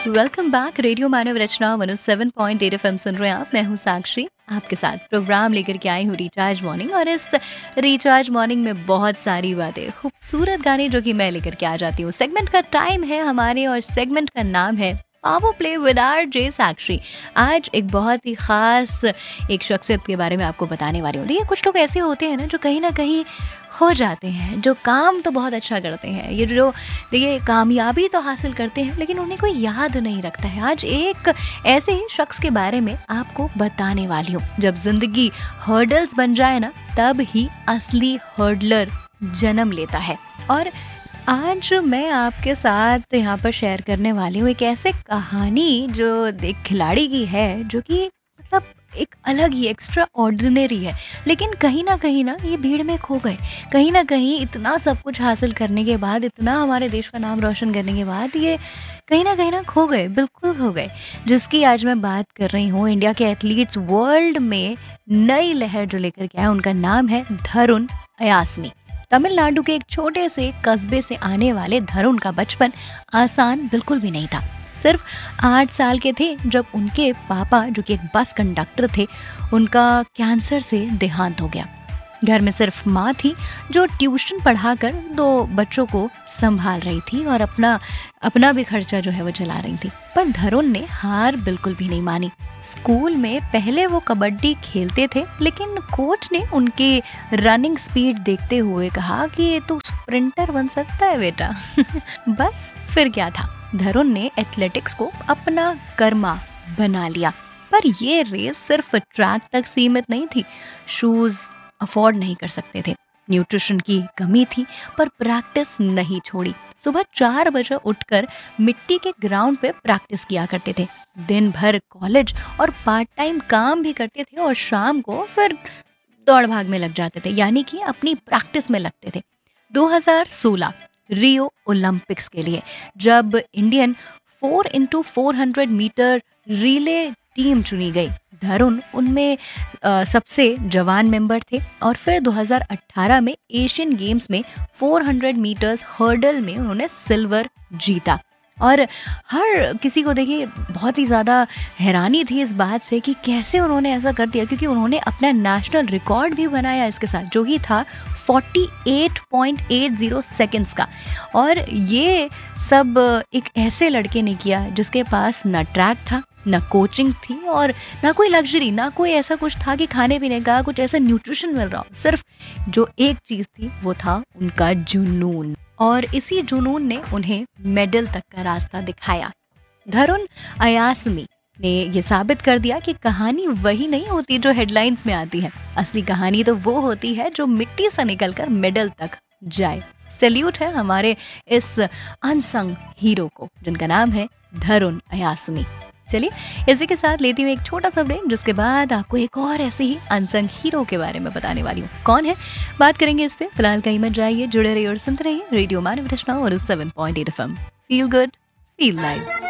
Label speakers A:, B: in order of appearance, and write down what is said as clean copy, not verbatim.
A: Welcome back. Radio मानव रचना 107.8 FM सुन रहे हैं आप। मैं हूँ साक्षी, आपके साथ प्रोग्राम लेकर के आई हूँ रिचार्ज मॉर्निंग। और इस रिचार्ज मॉर्निंग में बहुत सारी बातें, खूबसूरत गाने जो कि मैं लेकर के आ जाती हूँ। सेगमेंट का टाइम है हमारे और सेगमेंट का नाम है पावर प्ले विद आरजे साक्षी। आज एक बहुत ही खास एक शख्सियत के बारे में आपको बताने वाली हूँ। देखिए, कुछ लोग ऐसे होते हैं ना कहीं खो जाते हैं, जो काम तो बहुत अच्छा करते हैं, ये जो देखिए कामयाबी तो हासिल करते हैं, लेकिन उन्हें कोई याद नहीं रखता है। आज एक ऐसे ही शख्स के बारे में आपको बताने वाली हूँ। जब जिंदगी हर्डल्स बन जाए ना, तब ही असली हर्डलर जन्म लेता है। और आज मैं आपके साथ यहाँ पर शेयर करने वाली हूँ एक ऐसे कहानी जो एक खिलाड़ी की है, जो कि मतलब एक अलग ही एक्स्ट्रा ऑर्डिनरी है। लेकिन कहीं ना ये भीड़ में खो गए। कहीं ना कहीं इतना सब कुछ हासिल करने के बाद, इतना हमारे देश का नाम रोशन करने के बाद, ये कहीं ना खो गए, बिल्कुल खो गए। जिसकी आज मैं बात कर रही हूँ, इंडिया के एथलीट्स वर्ल्ड में नई लहर जो लेकर के आए, उनका नाम है धरुन अयास्मी। तमिलनाडु के एक छोटे से कस्बे से आने वाले धरुन का बचपन आसान बिल्कुल भी नहीं था। सिर्फ 8 साल के थे जब उनके पापा, जो कि एक बस कंडक्टर थे, उनका कैंसर से देहांत हो गया। घर में सिर्फ माँ थी जो ट्यूशन पढ़ाकर 2 बच्चों को संभाल रही थी और अपना भी खर्चा जो है वो चला रही थी। पर धरुन ने हार बिल्कुल भी नहीं मानी। स्कूल में पहले वो कबड्डी खेलते थे, लेकिन कोच ने उनकी रनिंग स्पीड देखते हुए कहा कि ये तो स्प्रिंटर बन सकता है बेटा। बस फिर क्या था, धरुन ने एथलेटिक्स को अपना कर्मा बना लिया। पर ये रेस सिर्फ ट्रैक तक सीमित नहीं थी। शूज अफोर्ड नहीं कर सकते थे, न्यूट्रिशन की कमी थी, पर प्रैक्टिस नहीं छोड़ी। सुबह 4 बजे उठकर मिट्टी के ग्राउंड पे प्रैक्टिस किया करते थे। दिन भर कॉलेज और पार्ट टाइम काम भी करते थे और शाम को फिर दौड़ भाग में लग जाते थे, यानी कि अपनी प्रैक्टिस में लगते थे। 2016 रियो ओलंपिक्स के लिए जब Indian 4x400 metre relay team चुनी गई, धरुन उनमें सबसे जवान मेंबर थे। और फिर 2018 में एशियन गेम्स में 400 मीटर्स हर्डल में उन्होंने सिल्वर जीता। और हर किसी को देखिए बहुत ही ज़्यादा हैरानी थी इस बात से कि कैसे उन्होंने ऐसा कर दिया, क्योंकि उन्होंने अपना नेशनल रिकॉर्ड भी बनाया इसके साथ, जो कि था 48.80 सेकेंड्स का। और ये सब एक ऐसे लड़के ने किया जिसके पास ना ट्रैक था, ना कोचिंग थी, और ना कोई लग्जरी, ना कोई ऐसा कुछ था कि खाने पीने का कुछ ऐसा न्यूट्रिशन मिल रहा हो। सिर्फ जो एक चीज़ थी वो था उनका जुनून, और इसी जुनून ने उन्हें मेडल तक का रास्ता दिखाया। धरुन अयास्मी ने ये साबित कर दिया कि कहानी वही नहीं होती जो हेडलाइंस में आती है। असली कहानी तो वो होती है जो मिट्टी से निकलकर मेडल तक जाए। सैल्यूट है हमारे इस अनसंग हीरो को, जिनका नाम है धरुन अयास्मी। चलिए, इसी के साथ लेती हूँ एक छोटा सा ब्रेक, जिसके बाद आपको एक और ऐसे ही अनसंग हीरो के बारे में बताने वाली हूँ। कौन है, बात करेंगे इस पे। फिलहाल कहीं मत जाइए, जुड़े रहिए और सुनते रहिए रेडियो मानव रचना और 7.8 FM। Feel good, feel live.